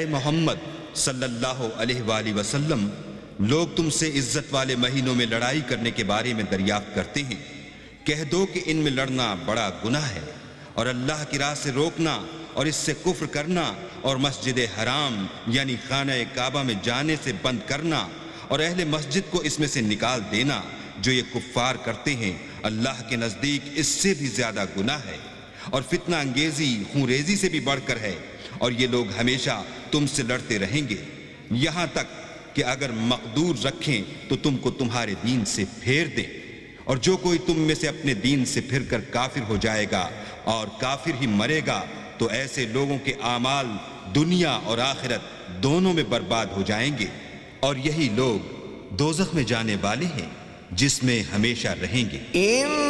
मोहम्मद सल्लल्लाहु अलैहि वसल्लम, लोग तुमसे इज्जत वाले महीनों में लड़ाई करने के बारे में दरियाफ्त करते हैं। कह दो कि इनमें लड़ना बड़ा गुनाह है, और अल्लाह की राह से रोकना और इससे कुफ्र करना और मस्जिद हराम यानी खाना काबा में जाने से बंद करना और अहले मस्जिद को इसमें से निकाल देना, जो ये कुफ्फार करते हैं, अल्लाह के नजदीक इससे भी ज्यादा गुनाह है और फितना अंगेजी खूंरेजी से भी बढ़कर है। और ये लोग हमेशा तुमसे लड़ते रहेंगे, यहां तक कि अगर मकदूर रखें तो तुमको तुम्हारे दीन से फेर दें। और जो कोई तुम में से अपने दीन से फिरकर काफिर हो जाएगा और काफिर ही मरेगा, तो ऐसे लोगों के आमाल दुनिया और आखिरत दोनों में बर्बाद हो जाएंगे, और यही लोग दोज़ख में जाने वाले हैं जिसमें हमेशा रहेंगे।